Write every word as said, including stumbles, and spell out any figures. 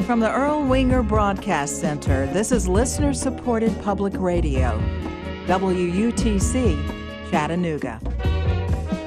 From the Earl Winger Broadcast Center, this is listener-supported public radio, W U T C, Chattanooga.